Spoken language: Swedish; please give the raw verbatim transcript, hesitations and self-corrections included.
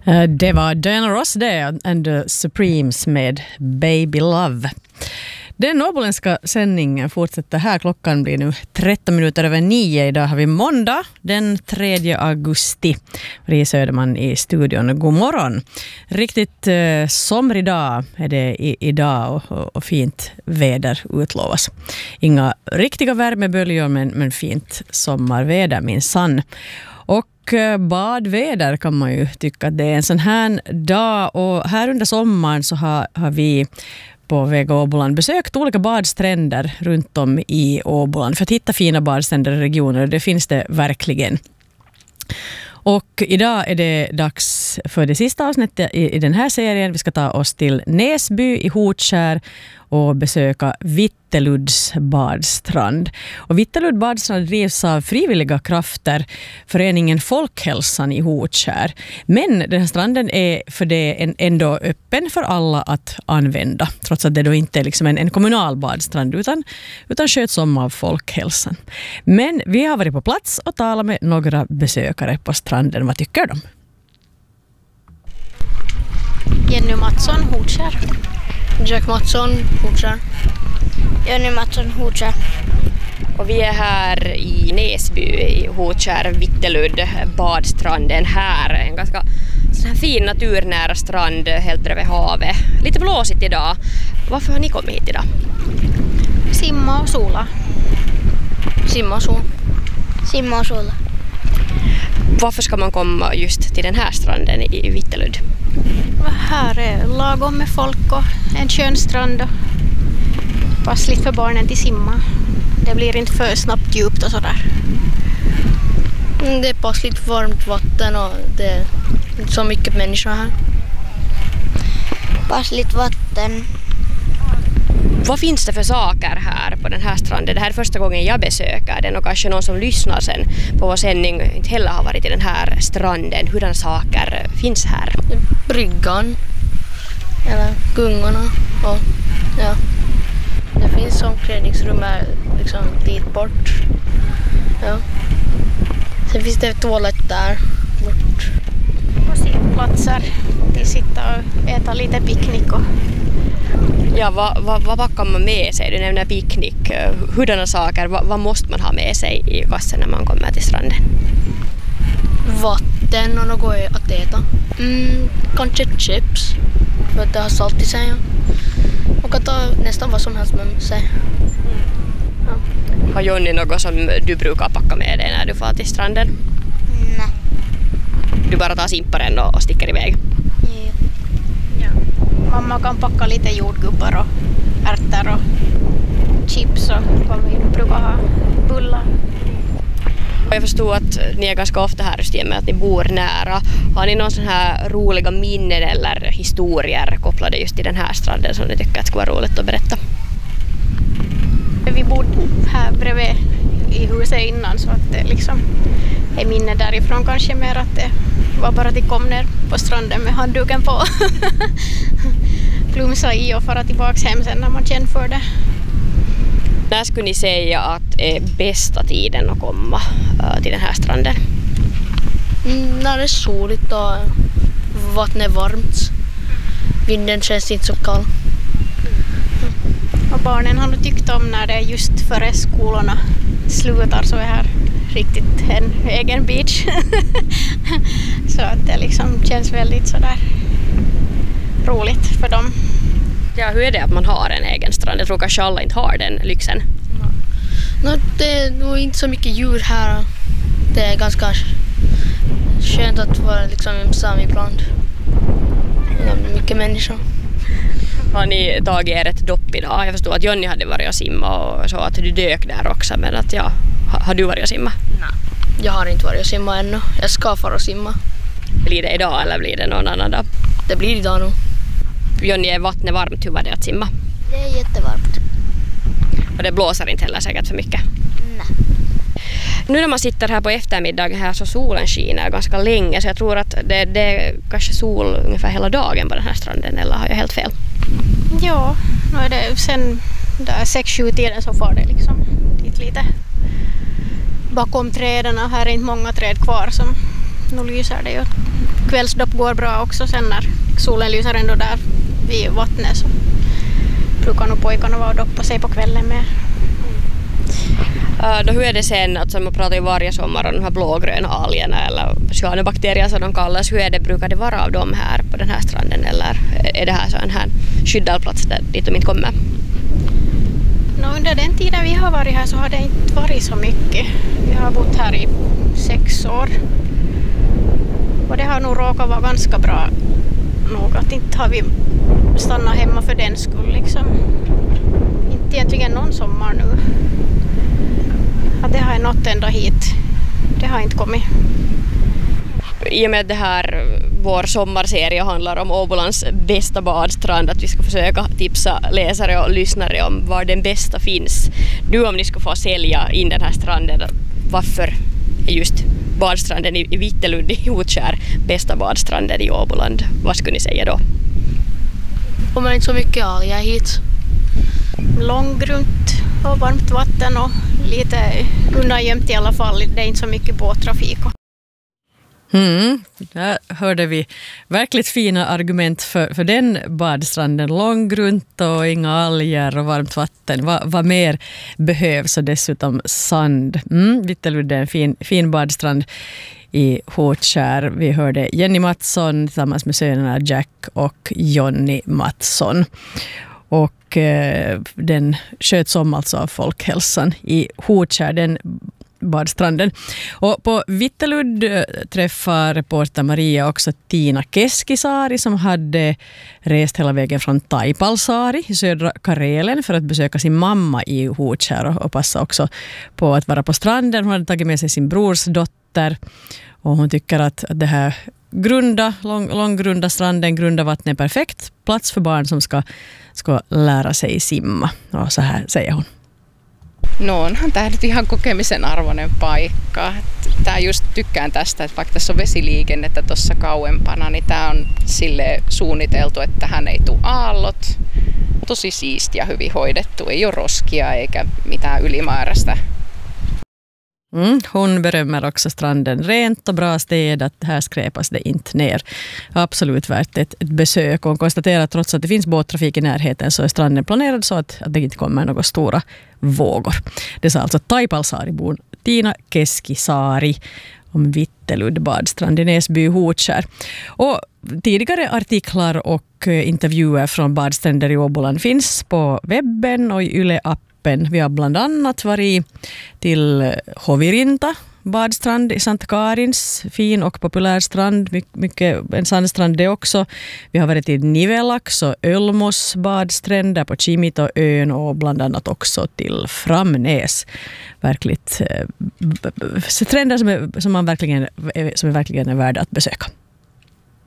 Det var Diana Ross det and the Supremes med Baby Love. Den åboländska sändningen fortsätter här. Klockan blir nu tretton minuter över nio. Idag har vi måndag den tredje augusti. Marie Söderman i studion. God morgon. Riktigt eh, somrig dag är det i, idag och, och, och fint väder utlovas. Inga riktiga värmeböljor men, men fint sommarväder minsann. Och badväder kan man ju tycka att det är en sån här dag, och här under sommaren så har, har vi på Vega Åboland besökt olika badstränder runt om i Åboland för att hitta fina badstränder i regioner. Det finns det verkligen. Och idag är det dags för det sista avsnittet i, i den här serien. Vi ska ta oss till Näsby i Hotskär och besöka Vitteluds badstrand. Och Vittelud badstrand drivs av frivilliga krafter, föreningen Folkhälsan i Hotskär. Men den här stranden är för det en, ändå öppen för alla att använda, trots att det då inte är liksom en, en kommunal badstrand utan, utan sköts om av Folkhälsan. Men vi har varit på plats och talat med några besökare på stranden. Vad tycker de? Jenny Mattsson, Hotskär. Jack Mattsson, Hotskär. Jenny Mattsson, Hotskär. Och vi är här i Näsby i Hotskär, Vittelud, badstranden här. En ganska sån här fin naturnära strand helt bredvid havet. Lite blåsigt idag. Varför har ni kommit hit idag? Simma och sola. Simma och sol. Simma och sola. Varför ska man komma just till den här stranden i Vittelud? Här är lagom med folk och en skön strand och passligt för barnen till simma. Det blir inte för snabbt djupt och sådär. Det är passligt varmt vatten och det är inte så mycket människor här. Passligt vatten. Vad finns det för saker här på den här stranden? Det här är första gången jag besöker den och kanske någon som lyssnar sen på vår sändning inte heller har varit i den här stranden. Hurdana saker finns här? Bryggan, eller gungorna och ja. Det finns omklädningsrum här liksom dit bort. Ja. Sen finns det toalett där bort. Och sittplatser till sitta och äta lite picknick och ja, vad, vad, vad packar man med sig? Du nämner picknick. Hurdana saker, vad, vad måste man ha med sig i kassen när man kommer till stranden? Vatten och något att äta. Mm, kanske chips, för att det har salt i sig. Man kan ta nästan vad som helst med sig. Ja. Har Jonny något som du brukar packa med dig när du får till stranden? nej. Du bara tar simparen och, och sticker iväg? Ja. Mamma kan packa lite jordgubbar och ärtor och chips och vad vi brukar ha, bullar. Jag förstår att ni är ganska ofta här just med att ni bor nära. Har ni någon sån här roliga minnen eller historier kopplade just till den här stranden som ni tycker att skulle vara roligt att berätta? Vi bodde här bredvid i huset innan så att det liksom är minne därifrån kanske mer att det var bara att de kom ner på stranden med handduken på. Plumsa i och fara tillbaka hem sen när man känner för det. När skulle ni säga att är bästa tiden att komma uh, till den här stranden? Mm, när det är soligt och vattnet är varmt. Vinden känns inte så kall. Och barnen har nog tyckt om när det är just före skolorna slutar så är här riktigt en egen beach. Så att det liksom känns väldigt sådär roligt för dem. Ja, hur är det att man har en egen strand? Jag tror kanske alla inte har den lyxen. No, det är nog inte så mycket djur här. Det är ganska skönt att vara liksom ensam ibland. Mycket människor. Har ni tagit er ett dopp idag? Jag förstår att Jonny hade varit och simma och så att du dök där också. Men att ja, har du varit och simma? Nej, jag har inte varit och simma ännu. Jag ska fara och simma. Blir det idag eller blir det någon annan dag? Det blir idag nog. Jonny, är vattnet varmt? Hur var det att simma? Det är jättevarmt. Och det blåser inte heller säkert för mycket? Nej. Nu när man sitter här på eftermiddagen här så solen skiner ganska länge så jag tror att det, det är kanske sol ungefär hela dagen på den här stranden, eller har jag helt fel? Ja, nu är det sen där sex sju tiden så får det liksom dit lite bakom träden. Här är inte många träd kvar som nu lyser det ju. kvällsdopp går bra också sen när solen lyser ändå där vid vattnet, så brukar nog pojkarna vara och doppa sig på kvällen med. Uh, då hur är det sen, alltså man pratar ju varje sommar om de här blågröna algerna eller cyanobakterier som de kallas, hur är det, brukar det vara av dem här på den här stranden, eller är det här så en här skyddad plats där, dit de inte kommer? No, under den tiden vi har varit här så har det inte varit så mycket. Vi har bott här i sex år. Och det har nog råkat vara ganska bra nog att inte har vi stannat hemma för den skull liksom. Inte egentligen någon sommar nu. Ja, det har nått ända hit. Det har inte kommit. I och med att det här, vår sommarserie handlar om Åbolands bästa badstrand, att vi ska försöka tipsa läsare och lyssnare om var den bästa finns. Nu om ni ska få sälja in den här stranden, varför är just badstranden i Vittelud i Hotkär bästa badstranden i Åboland? Vad skulle ni säga då? Kommer inte så mycket alger hit. Långgrunt och varmt vatten och lite undangömt i alla fall. Det är inte så mycket båttrafik. Mm, där hörde vi verkligt fina argument för, för den badstranden. Långgrunt och inga alger och varmt vatten. Va, vad mer behövs, och dessutom sand. Mm, Vittelud är en fin, fin badstrand i Hotkär. Vi hörde Jenny Mattsson tillsammans med sönerna Jack och Jonny Mattsson. Och eh, den sköts om alltså av Folkhälsan i Hotkär, den badstranden. Och på Vittelud träffar reporter Maria också Tiina Keskisaari som hade rest hela vägen från Taipalsaari i södra Karelen för att besöka sin mamma i Hotkär och, och passa också på att vara på stranden. Hon hade tagit med sig sin brors dotter och hon tycker att det här grunda, lång, långgrunda stranden, grunda vattnet är perfekt plats för barn som ska, ska lära sig simma. Och så här säger hon. No onhan tämä nyt ihan kokemisen arvoinen paikka. Tää just tykkään tästä, että vaikka tässä on vesiliikennettä tuossa kauempana, niin tää on sille suunniteltu, että tähän ei tule aallot. Tosi siistiä, hyvin hoidettu, ei ole roskia eikä mitään ylimääräistä. Mm, hon berömmer också stranden, rent och bra städat, här skräpas det inte ner. Absolut värt ett, ett besök, och konstaterar att trots att det finns båttrafik i närheten så är stranden planerad så att, att det inte kommer några stora vågor. Det sa alltså Taipalsaaribon Tiina Keskisaari om Vittelud badstrand i Näsby Hotkär. Och tidigare artiklar och intervjuer från badstränder i Åboland finns på webben och i Yle-appen. Vi har bland annat varit till Hovirinta badstrand i Sankt Karins, fin och populär strand, My- mycket en sandstrand det också. Vi har varit till Nivelax och Ölmos badstränder på Kimitoön och bland annat också till Framnäs. Verkligt eh, stränder som är, som man verkligen, som är verkligen är värda att besöka.